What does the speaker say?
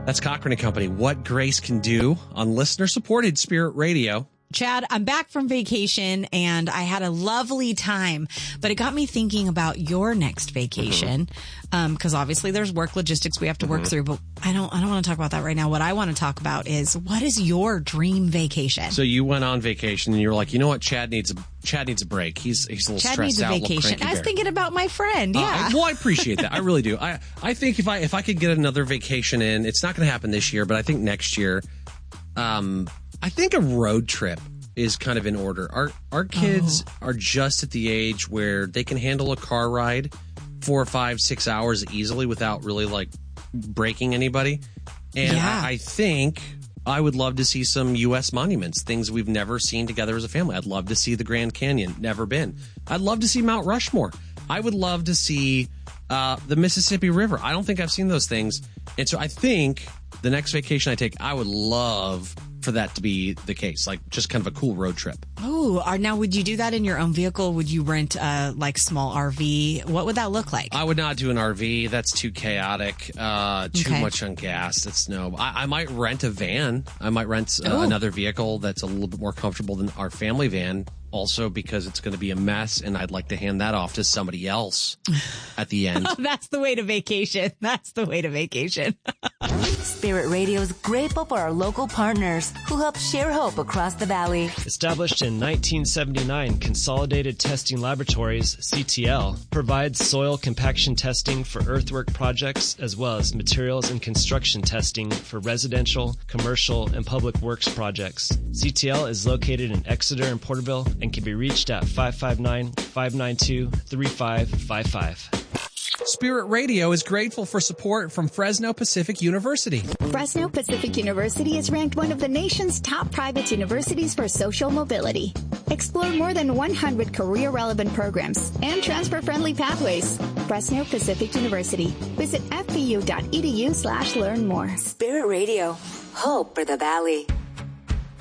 That's Cochran & Company. What Grace Can Do on listener-supported Spirit Radio. Chad, I'm back from vacation and I had a lovely time, but it got me thinking about your next vacation. Cause obviously there's work logistics we have to work through, but I don't want to talk about that right now. What I want to talk about is what is your dream vacation? So you went on vacation and you were like, you know what? Chad needs a break. He's a little Chad stressed needs a out. vacation. I was thinking about my friend. Yeah. I appreciate that. I really do. I think if I could get another vacation in, it's not going to happen this year, but I think next year, I think a road trip is kind of in order. Our kids are just at the age where they can handle a car ride 4, 5, 6 hours easily without really like breaking anybody. And I think I would love to see some U.S. monuments, things we've never seen together as a family. I'd love to see the Grand Canyon, never been. I'd love to see Mount Rushmore. I would love to see the Mississippi River. I don't think I've seen those things. And so I think the next vacation I take, I would love for that to be the case, like just kind of a cool road trip. Oh, now would you do that in your own vehicle? Would you rent a small RV? What would that look like? I would not do an RV. That's too chaotic, too much on gas. It's no. I might rent a van. I might rent another vehicle that's a little bit more comfortable than our family van. Also, because it's going to be a mess, and I'd like to hand that off to somebody else at the end. That's the way to vacation. That's the way to vacation. Spirit Radio is grateful for our local partners who help share hope across the valley. Established in 1979, Consolidated Testing Laboratories, CTL, provides soil compaction testing for earthwork projects as well as materials and construction testing for residential, commercial, and public works projects. CTL is located in Exeter and Porterville and can be reached at 559-592-3555. Spirit Radio is grateful for support from Fresno Pacific University. Fresno Pacific University is ranked one of the nation's top private universities for social mobility. Explore more than 100 career-relevant programs and transfer-friendly pathways. Fresno Pacific University. Visit fpu.edu/learn more. Spirit Radio. Hope for the Valley.